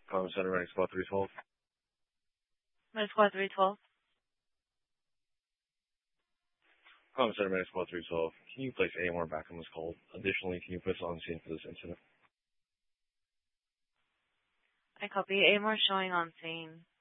Center running squad 312. Med Squad 312. Center running squad 312. Can you place AMR back on this call? Additionally, can you put us on scene for this incident? I copy. AMR showing on scene.